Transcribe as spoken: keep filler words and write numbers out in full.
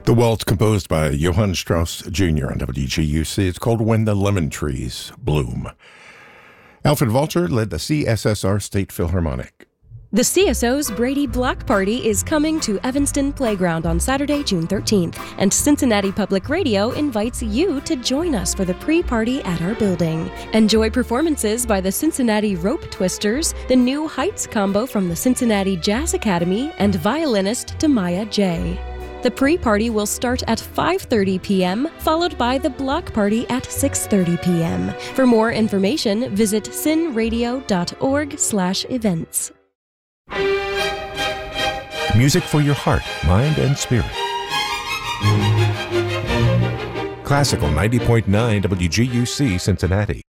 The waltz composed by Johann Strauss Junior on W G U C. It's called When the Lemon Trees Bloom. Alfred Vulture led the C S S R State Philharmonic. The C S O's Brady Block Party is coming to Evanston Playground on Saturday, June thirteenth, and Cincinnati Public Radio invites you to join us for the pre-party at our building. Enjoy performances by the Cincinnati Rope Twisters, the new Heights combo from the Cincinnati Jazz Academy, and violinist Tamaya J. The pre-party will start at five thirty p.m., followed by the block party at six thirty p.m. For more information, visit cinradio.org slash events. Music for your heart, mind, and spirit. Classical ninety point nine W G U C Cincinnati.